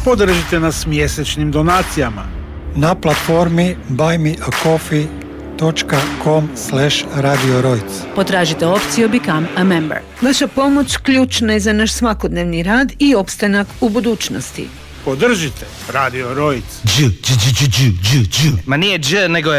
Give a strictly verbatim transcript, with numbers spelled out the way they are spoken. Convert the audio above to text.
Podržite nas mjesečnim donacijama na platformi buy me a coffee dot com slash radio rojc. Potražite opciju Become a Member. Vaša pomoć ključna je za naš svakodnevni rad i opstanak u budućnosti. Podržite Radio Rojc. Ma nije dž, nego je